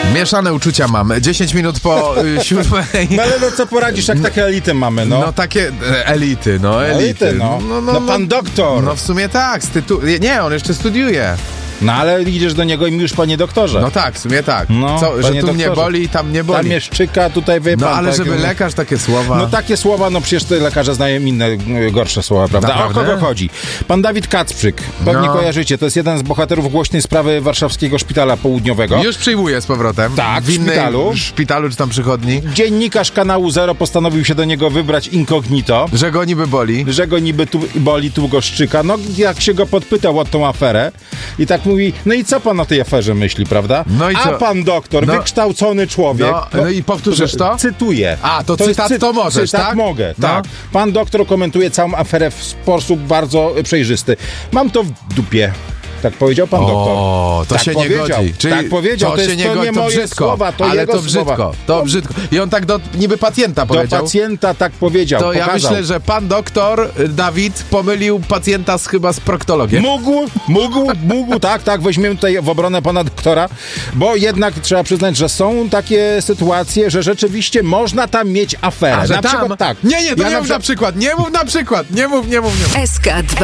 Mieszane uczucia mam. 10 minut po 7. No ale no co poradzisz, jak takie elity mamy, no? No takie elity. No pan doktor. No w sumie tak, nie, on jeszcze studiuje. No ale idziesz do niego i mówisz, panie doktorze. No tak, w sumie tak. No, Co, że tu mnie boli, tam nie boli. Tam mnie szczyka, tutaj wie pan. No ale tak, żeby lekarz takie słowa... No takie słowa, no przecież te lekarze znają inne, gorsze słowa, prawda? Naprawdę? A o kogo chodzi? Pan Dawid Kacprzyk, pewnie kojarzycie, to jest jeden z bohaterów głośnej sprawy warszawskiego szpitala południowego. Już przyjmuje z powrotem. Tak, w innej szpitalu. szpitalu czy tam przychodni. Dziennikarz kanału Zero postanowił się do niego wybrać incognito. Że go niby boli. Że go niby tu boli, tu go szczyka. No jak się go podpytał o tą aferę i tak mówi, no i co pan o tej aferze myśli, prawda? No i co? A pan doktor, wykształcony człowiek. No i powtórzysz to? Cytuję. A, to cytat to możesz, cytat tak? mogę, No. tak. Pan doktor komentuje całą aferę w sposób bardzo przejrzysty. Mam to w dupie. Tak powiedział pan doktor. O, to tak się powiedział. nie godzi. Czyli tak powiedział, to się nie to godzi, nie to moje brzydko, słowa, to ale jego to brzydko, słowa. to brzydko. I on tak niby pacjenta powiedział. Do pacjenta tak powiedział, To pokazał. ja myślę, że pan doktor Dawid pomylił pacjenta chyba z proktologiem. Mógł, tak, weźmiemy tutaj w obronę pana doktora, bo jednak trzeba przyznać, że są takie sytuacje, że rzeczywiście można tam mieć aferę. A, że na tam? przykład tak. Nie, to ja nie mów na przykład, nie mów na przykład, nie mów. SK2.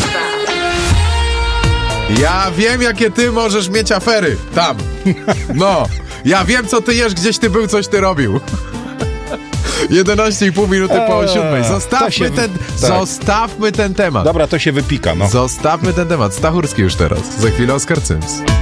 Ja wiem, jakie ty możesz mieć afery tam. No, ja wiem, co ty jesz, gdzieś ty był, coś ty robił. 11,5 minuty po 7. Zostawmy ten temat. Dobra, to się wypika, no. Zostawmy ten temat. Stachurski już teraz. Za chwilę Oskar Cyms.